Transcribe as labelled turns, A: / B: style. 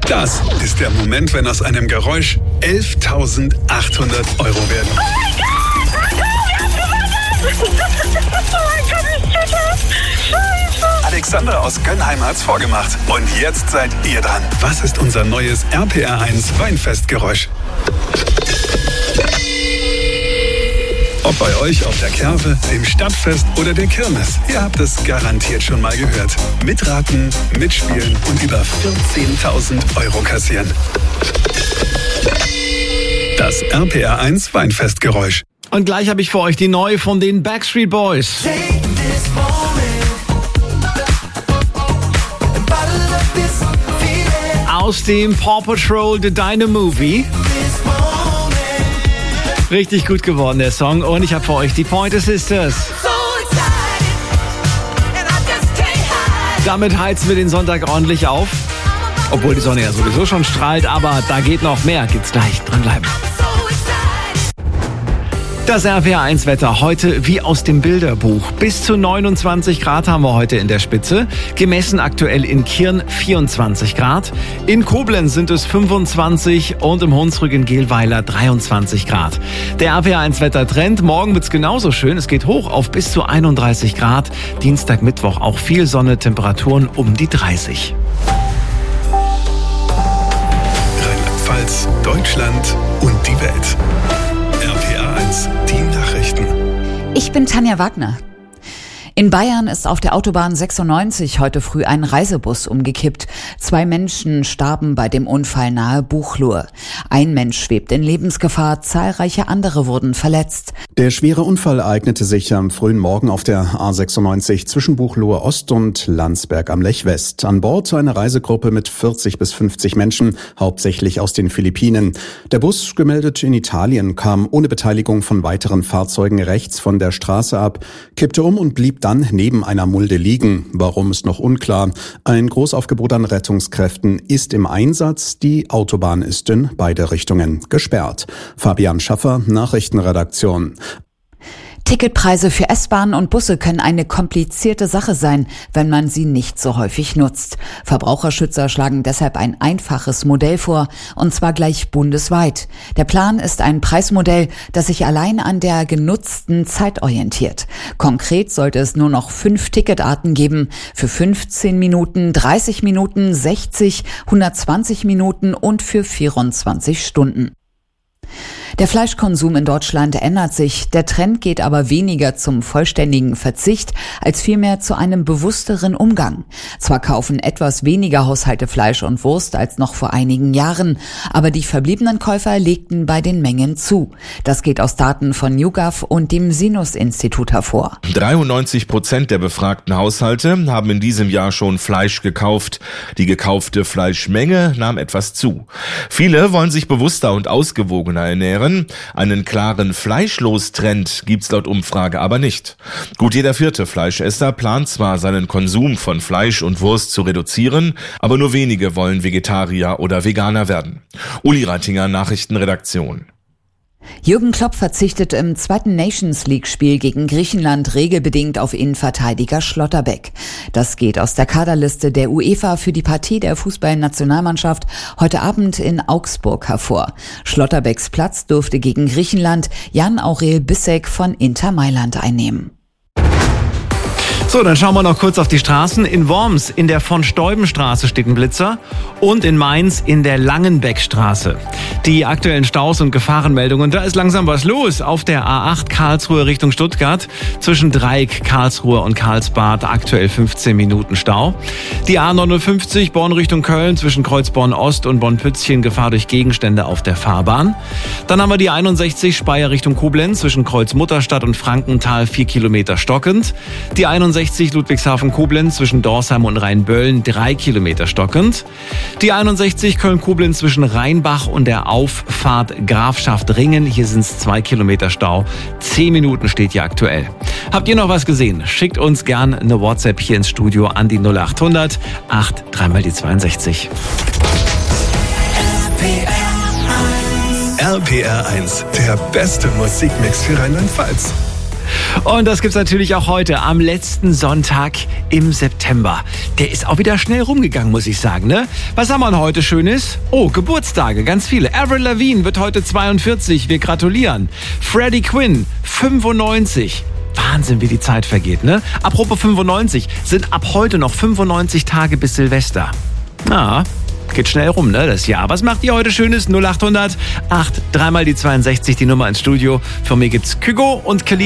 A: Das ist der Moment, wenn aus einem Geräusch 11.800 Euro werden.
B: Oh mein Gott! Oh mein Gott, ich tue das! Scheiße!
A: Alexandra aus Gönnheim hat's vorgemacht. Und jetzt seid ihr dran. Was ist unser neues RPR1 Weinfestgeräusch? Ob bei euch auf der Kerwe, dem Stadtfest oder der Kirmes. Ihr habt es garantiert schon mal gehört. Mitraten, mitspielen und über 14.000 Euro kassieren. Das RPR1 Weinfestgeräusch.
C: Und gleich habe ich für euch die neue von den Backstreet Boys. Aus dem Paw Patrol The Dino Movie. Richtig gut geworden, der Song. Und ich habe für euch die Pointer Sisters. Damit heizen wir den Sonntag ordentlich auf. Obwohl die Sonne ja sowieso schon strahlt, aber da geht noch mehr. Gibt's gleich. Dranbleiben. Das RPR1-Wetter heute wie aus dem Bilderbuch. Bis zu 29 Grad haben wir heute in der Spitze. Gemessen aktuell in Kirn 24 Grad. In Koblenz sind es 25 und im Hunsrück in Gehlweiler 23 Grad. Der RPR1-Wetter-Trend. Morgen wird's genauso schön. Es geht hoch auf bis zu 31 Grad. Dienstag, Mittwoch auch viel Sonne, Temperaturen um die 30.
A: Rheinland-Pfalz, Deutschland und die Welt. RPR1, die Nachrichten.
D: Ich bin Tanja Wagner. In Bayern ist auf der Autobahn 96 heute früh ein Reisebus umgekippt. 2 Menschen starben bei dem Unfall nahe Buchloe. Ein Mensch schwebt in Lebensgefahr, zahlreiche andere wurden verletzt.
E: Der schwere Unfall ereignete sich am frühen Morgen auf der A96 zwischen Buchloe Ost und Landsberg am Lech West. An Bord eine Reisegruppe mit 40 bis 50 Menschen, hauptsächlich aus den Philippinen. Der Bus, gemeldet in Italien, kam ohne Beteiligung von weiteren Fahrzeugen rechts von der Straße ab, kippte um und blieb dann neben einer Mulde liegen. Warum ist noch unklar. Ein Großaufgebot an Rettungskräften ist im Einsatz. Die Autobahn ist in beide Richtungen gesperrt. Fabian Schaffer, Nachrichtenredaktion.
D: Ticketpreise für S-Bahnen und Busse können eine komplizierte Sache sein, wenn man sie nicht so häufig nutzt. Verbraucherschützer schlagen deshalb ein einfaches Modell vor, und zwar gleich bundesweit. Der Plan ist ein Preismodell, das sich allein an der genutzten Zeit orientiert. Konkret sollte es nur noch 5 Ticketarten geben, für 15 Minuten, 30 Minuten, 60, 120 Minuten und für 24 Stunden. Der Fleischkonsum in Deutschland ändert sich. Der Trend geht aber weniger zum vollständigen Verzicht, als vielmehr zu einem bewussteren Umgang. Zwar kaufen etwas weniger Haushalte Fleisch und Wurst als noch vor einigen Jahren, aber die verbliebenen Käufer legten bei den Mengen zu. Das geht aus Daten von YouGov und dem Sinus-Institut hervor.
F: 93% der befragten Haushalte haben in diesem Jahr schon Fleisch gekauft. Die gekaufte Fleischmenge nahm etwas zu. Viele wollen sich bewusster und ausgewogener ernähren. Einen klaren Fleischlos-Trend gibt's laut Umfrage aber nicht. Gut jeder 4. Fleischesser plant zwar, seinen Konsum von Fleisch und Wurst zu reduzieren, aber nur wenige wollen Vegetarier oder Veganer werden. Uli Reitinger, Nachrichtenredaktion.
D: Jürgen Klopp verzichtet im 2. Nations-League-Spiel gegen Griechenland regelbedingt auf Innenverteidiger Schlotterbeck. Das geht aus der Kaderliste der UEFA für die Partie der Fußballnationalmannschaft heute Abend in Augsburg hervor. Schlotterbecks Platz dürfte gegen Griechenland Jan-Aurel Bissek von Inter Mailand einnehmen.
C: So, dann schauen wir noch kurz auf die Straßen. In Worms in der Von-Steuben-Straße steht ein Blitzer und in Mainz in der Langenbeckstraße. Die aktuellen Staus und Gefahrenmeldungen, da ist langsam was los. Auf der A8 Karlsruhe Richtung Stuttgart zwischen Dreieck, Karlsruhe und Karlsbad aktuell 15 Minuten Stau. Die A59 Bonn Richtung Köln zwischen Kreuzborn Ost und Bonn-Pützchen Gefahr durch Gegenstände auf der Fahrbahn. Dann haben wir die 61 Speyer Richtung Koblenz zwischen Kreuz-Mutterstadt und Frankenthal 4 Kilometer stockend. Die 61 Ludwigshafen-Koblenz zwischen Dorsheim und Rheinböllen 3 Kilometer stockend. Die 61 Köln-Koblenz zwischen Rheinbach und der Auffahrt Grafschaft Ringen. Hier sind es 2 Kilometer Stau. 10 Minuten steht hier aktuell. Habt ihr noch was gesehen? Schickt uns gern eine WhatsApp hier ins Studio an die 0800 83 mal die 62.
A: RPR1, der beste Musikmix für Rheinland-Pfalz.
C: Und das gibt's natürlich auch heute, am letzten Sonntag im September. Der ist auch wieder schnell rumgegangen, muss ich sagen, ne? Was haben wir denn heute Schönes? Oh, Geburtstage, ganz viele. Avril Lavigne wird heute 42, wir gratulieren. Freddie Quinn, 95. Wahnsinn, wie die Zeit vergeht, ne? Apropos 95, sind ab heute noch 95 Tage bis Silvester. Na, geht schnell rum, ne, das Jahr. Was macht ihr heute Schönes? 0800 8 3 mal die 62, die Nummer ins Studio. Von mir gibt's Kygo und Kelly.